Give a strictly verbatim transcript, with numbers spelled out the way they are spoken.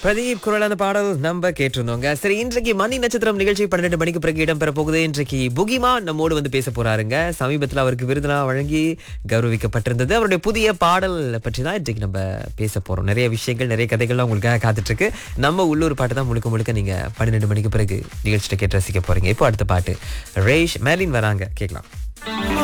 பிரதீப் குரல் அந்த பாடல் நம்ம கேட்டிருந்தோங்க. சரி, இன்றைக்கு மணி நட்சத்திரம் நிகழ்ச்சி பன்னிரண்டு மணிக்கு பிறகு இடம்பெற போகுது. இன்றைக்கு புகிமா நம்மோடு வந்து பேச போறாருங்க. சமீபத்தில் அவருக்கு விருதுலாம் வழங்கி கௌரவிக்கப்பட்டிருந்தது. அவருடைய புதிய பாடல் பற்றி தான் இன்றைக்கு நம்ம பேச போறோம். நிறைய விஷயங்கள், நிறைய கதைகள்லாம் உங்களுக்காக காத்துட்டு இருக்கு. நம்ம உள்ளூர் பாட்டு தான் முழுக்க முழுக்க நீங்க பன்னிரண்டு மணிக்கு பிறகு நிகழ்ச்சியை கேட்டு ரசிக்க போறீங்க. இப்போ அடுத்த பாட்டு ரேஷ் மேலின் வராங்க, கேட்கலாம்.